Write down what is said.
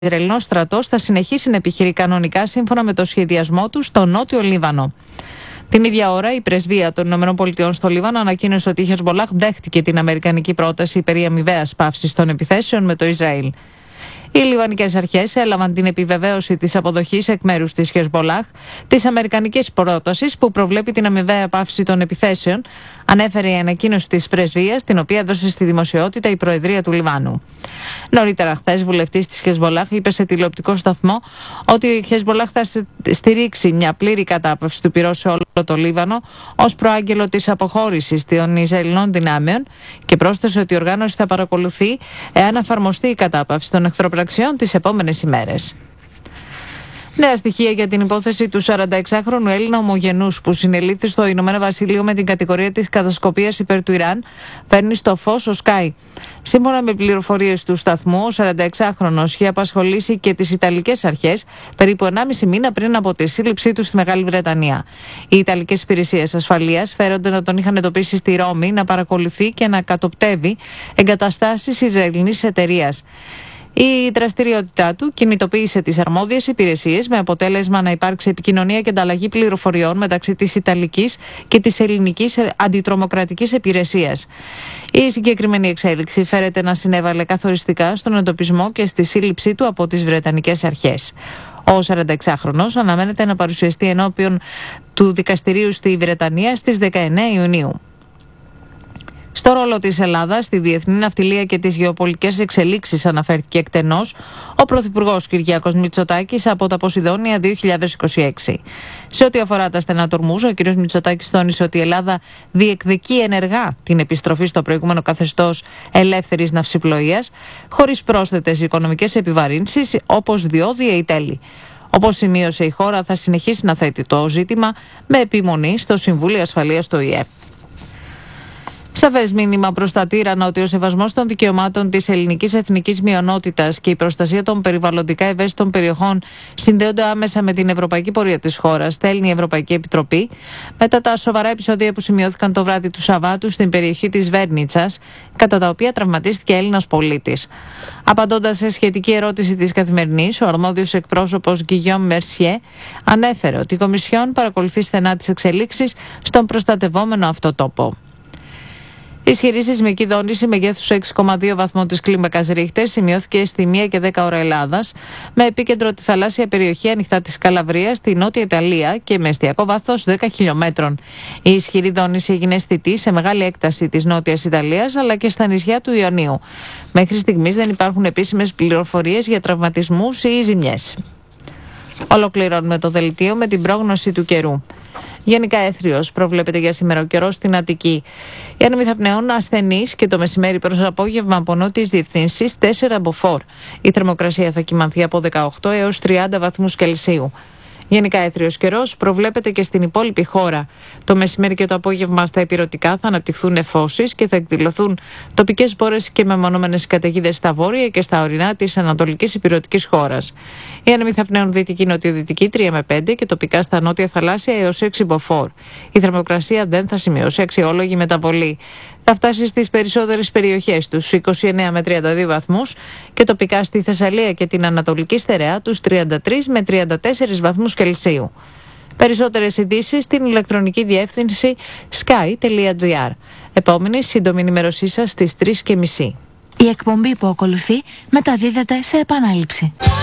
Ισραηλινός στρατός θα συνεχίσει να επιχειρεί κανονικά σύμφωνα με το σχεδιασμό του στο νότιο Λίβανο. Την ίδια ώρα, η πρεσβεία των ΗΠΑ στο Λίβανο ανακοίνωσε ότι η Χεσμολάχ δέχτηκε την αμερικανική πρόταση περί αμοιβαίας πάυσης των επιθέσεων με το Ισραήλ. Οι λιβανικές αρχές έλαβαν την επιβεβαίωση της αποδοχής εκ μέρους της Χεσμολάχ της αμερικανικής πρότασης που προβλέπει την αμοιβαία πάυση των επιθέσεων, ανέφερε η ανακοίνωση της πρεσβείας, την οποία έδωσε στη δημοσιότητα η Προεδρία του Λιβάνου. Νωρίτερα χθες, βουλευτής της Χεσμολάχ είπε σε τηλεοπτικό σταθμό ότι η Χεσμολάχ θα στηρίξει μια πλήρη κατάπαυση του πυρός σε όλο το Λίβανο ως προάγγελο της αποχώρησης των Ισραηλινών δυνάμεων και πρόσθεσε ότι η οργάνωση θα παρακολουθεί εάν εφαρμοστεί η κατάπαυση των εχθροπραξιών τις επόμενες ημέρες. Νέα στοιχεία για την υπόθεση του 46χρονου Έλληνα ομογενούς που συνελήφθη στο Ηνωμένο Βασίλειο με την κατηγορία της κατασκοπίας υπέρ του Ιράν φέρνει στο φως ο Sky. Σύμφωνα με πληροφορίες του σταθμού, ο 46χρονος είχε απασχολήσει και τις Ιταλικές αρχές περίπου 1,5 μήνα πριν από τη σύλληψή του στη Μεγάλη Βρετανία. Οι Ιταλικές υπηρεσίες ασφαλείας φέρονται να τον είχαν εντοπίσει στη Ρώμη να παρακολουθεί και να κατοπτεύει εγκαταστάσεις Ισραηλινής εταιρείας. Η δραστηριότητά του κινητοποίησε τις αρμόδιες υπηρεσίες με αποτέλεσμα να υπάρξει επικοινωνία και ανταλλαγή πληροφοριών μεταξύ της Ιταλικής και της Ελληνικής Αντιτρομοκρατικής Υπηρεσίας. Η συγκεκριμένη εξέλιξη φέρεται να συνέβαλε καθοριστικά στον εντοπισμό και στη σύλληψή του από τις Βρετανικές αρχές. Ο 46χρονος αναμένεται να παρουσιαστεί ενώπιον του δικαστηρίου στη Βρετανία στις 19 Ιουνίου. Στο ρόλο της Ελλάδας στη διεθνή ναυτιλία και τις γεωπολιτικές εξελίξεις αναφέρθηκε εκτενώς ο Πρωθυπουργός Κυριάκος Μητσοτάκης από τα Ποσειδόνια 2026. Σε ό,τι αφορά τα στενά τορμούς, ο κ. Μητσοτάκης τόνισε ότι η Ελλάδα διεκδικεί ενεργά την επιστροφή στο προηγούμενο καθεστώς ελεύθερης ναυσιπλοείας, χωρίς πρόσθετες οικονομικές επιβαρύνσεις όπως διόδια ή τέλη. Όπως σημείωσε, η χώρα θα συνεχίσει να θέτει το ζήτημα με επιμονή στο Συμβούλιο Ασφαλείας του ΟΗΕ. Σαφές μήνυμα προς τα τύρανα ότι ο σεβασμός των δικαιωμάτων της ελληνικής εθνικής μειονότητας και η προστασία των περιβαλλοντικά ευαίσθητων περιοχών συνδέονται άμεσα με την ευρωπαϊκή πορεία της χώρας, στέλνει η Ευρωπαϊκή Επιτροπή, μετά τα σοβαρά επεισόδια που σημειώθηκαν το βράδυ του Σαββάτου στην περιοχή της Βέρνιτσας, κατά τα οποία τραυματίστηκε Έλληνας πολίτης. Απαντώντας σε σχετική ερώτηση της Καθημερινής, ο αρμόδιος εκπρόσωπος Γκυγιόμ Μερσιέ ανέφερε ότι η Κομισιόν παρακολουθεί στενά τις εξελίξεις στον προστατευόμενο αυτό τόπο. Ισχυρή σεισμική δόνηση μεγέθους 6,2 βαθμών της κλίμακας Ρίχτερ σημειώθηκε στη 1 και 10 ώρα Ελλάδας, με επίκεντρο τη θαλάσσια περιοχή ανοιχτά της Καλαβρίας στη Νότια Ιταλία και με εστιακό βάθος 10 χιλιόμετρων. Η ισχυρή δόνηση έγινε αισθητή σε μεγάλη έκταση της Νότιας Ιταλίας αλλά και στα νησιά του Ιωνίου. Μέχρι στιγμής δεν υπάρχουν επίσημες πληροφορίες για τραυματισμούς ή ζημιές. Ολοκληρώνουμε το δελτίο με την πρόγνωση του καιρού. Γενικά έθριος προβλέπεται για σήμερα ο καιρός στην Αττική. Οι άνεμοι θα πνέουν ασθενείς και το μεσημέρι προς απόγευμα από νότιες διευθύνσεις 4 μποφόρ. Η θερμοκρασία θα κυμανθεί από 18 έως 30 βαθμούς Κελσίου. Γενικά έθριος καιρός προβλέπεται και στην υπόλοιπη χώρα. Το μεσημέρι και το απόγευμα στα ηπειρωτικά θα αναπτυχθούν νεφώσεις και θα εκδηλωθούν τοπικές μπόρες και μεμονωμένες καταιγίδες στα βόρεια και στα ορεινά της ανατολικής ηπειρωτικής χώρας. Οι άνεμοι θα πνέουν δυτική νοτιοδυτική 3 με 5 και τοπικά στα νότια θαλάσσια έως 6 μποφόρ. Η θερμοκρασία δεν θα σημειώσει αξιόλογη μεταβολή. Θα φτάσει στις περισσότερες περιοχές τους 29 με 32 βαθμούς και τοπικά στη Θεσσαλία και την Ανατολική Στερεά τους 33 με 34 βαθμούς Κελσίου. Περισσότερες ειδήσεις στην ηλεκτρονική διεύθυνση sky.gr. Επόμενη σύντομη ενημέρωσή σας στις 3:30. Η εκπομπή που ακολουθεί μεταδίδεται σε επανάληψη.